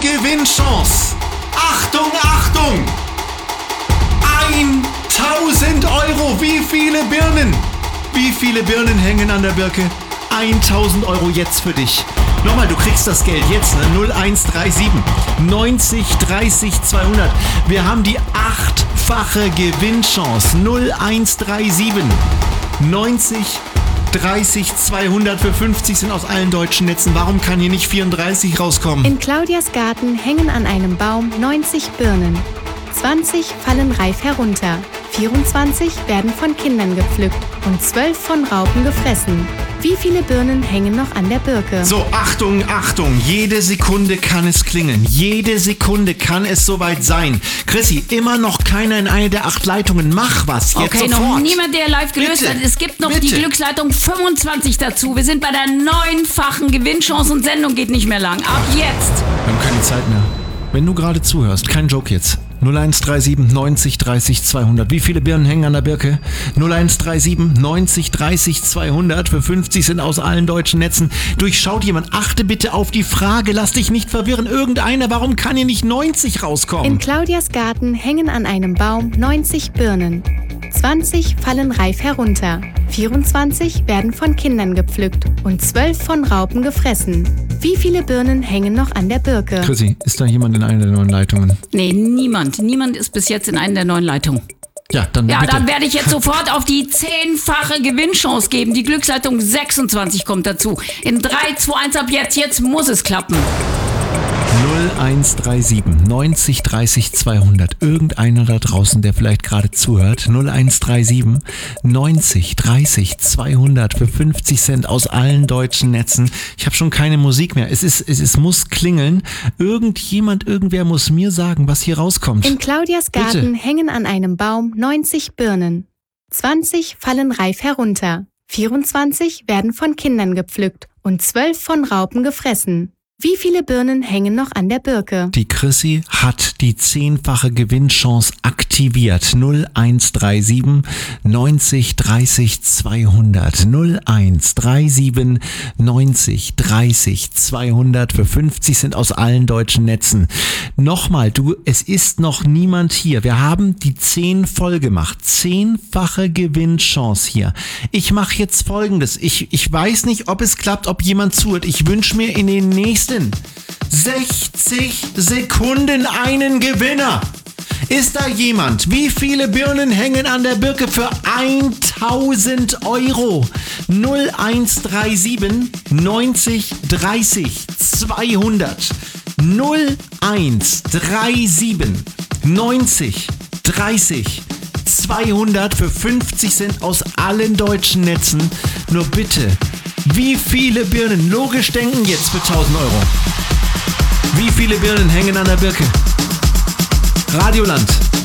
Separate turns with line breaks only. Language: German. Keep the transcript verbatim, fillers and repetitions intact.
Gewinnchance. Achtung, Achtung! tausend Euro. Wie viele Birnen? Wie viele Birnen hängen an der Birke? tausend Euro jetzt für dich. Nochmal, du kriegst das Geld jetzt, ne? null eins drei sieben neunzig dreißig zweihundert. Wir haben die achtfache Gewinnchance. null eins drei sieben neunzig dreißig zweihundert für fünfzig sind aus allen deutschen Netzen. Warum kann hier nicht vierunddreißig rauskommen?
In Claudias Garten hängen an einem Baum neunzig Birnen. zwanzig fallen reif herunter. vierundzwanzig werden von Kindern gepflückt und zwölf von Raupen gefressen. Wie viele Birnen hängen noch an der Birke?
So, Achtung, Achtung, jede Sekunde kann es klingeln. Jede Sekunde kann es soweit sein. Chrissy, immer noch keiner in eine der acht Leitungen. Mach was, jetzt
okay,
sofort.
noch niemand, der live gelöst
Bitte,
hat. Es gibt noch
bitte.
die Glücksleitung fünfundzwanzig dazu. Wir sind bei der neunfachen Gewinnchance und Sendung geht nicht mehr lang. Ab jetzt.
Wir haben keine Zeit mehr. Wenn du gerade zuhörst, kein Joke jetzt. null eins drei sieben neunzig dreißig zweihundert. Wie viele Birnen hängen an der Birke? null eins drei sieben neunzig dreißig zweihundert. Für fünfzig sind aus allen deutschen Netzen. Durchschaut jemand. Achte bitte auf die Frage. Lass dich nicht verwirren. Irgendeiner, warum kann hier nicht neunzig rauskommen?
In Claudias Garten hängen an einem Baum neunzig Birnen. zwanzig fallen reif herunter. vierundzwanzig werden von Kindern gepflückt und zwölf von Raupen gefressen. Wie viele Birnen hängen noch an der Birke?
Chrissy, ist da jemand in einer der neuen Leitungen?
Nee, niemand. Niemand ist bis jetzt in einer der neuen Leitungen.
Ja, dann
Ja,
bitte.
dann werde ich jetzt sofort auf die zehnfache Gewinnchance geben. Die Glücksleitung sechsundzwanzig kommt dazu. In drei, zwei, eins ab jetzt. Jetzt muss es klappen.
null eins drei sieben neunzig dreißig zweihundert. Irgendeiner da draußen, der vielleicht gerade zuhört. null eins drei sieben neunzig dreißig zweihundert für fünfzig Cent aus allen deutschen Netzen. Ich habe schon keine Musik mehr. Es ist, es, es muss klingeln. Irgendjemand, irgendwer muss mir sagen, was hier rauskommt.
In Claudias Garten
Bitte.
hängen an einem Baum neunzig Birnen. zwanzig fallen reif herunter. vierundzwanzig werden von Kindern gepflückt und zwölf von Raupen gefressen. Wie viele Birnen hängen noch an der Birke?
Die Chrissy hat die zehnfache Gewinnchance aktiviert. null eins drei sieben neunzig dreißig zweihundert. null eins drei sieben neunzig dreißig zweihundert für fünfzig sind aus allen deutschen Netzen. Nochmal, du, es ist noch niemand hier. Wir haben die zehn voll gemacht. Zehnfache Gewinnchance hier. Ich mache jetzt Folgendes. Ich, ich weiß nicht, ob es klappt, ob jemand zuhört. Ich wünsche mir in den nächsten sechzig Sekunden einen Gewinner. Ist da jemand? Wie viele Birnen hängen an der Birke für tausend Euro? null eins drei sieben neunzig dreißig zweihundert. null eins drei sieben neunzig dreißig zweihundert für fünfzig Cent aus allen deutschen Netzen. Nur bitte, wie viele Birnen? Logisch denken jetzt für tausend Euro. Wie viele Birnen hängen an der Birke? Radioland.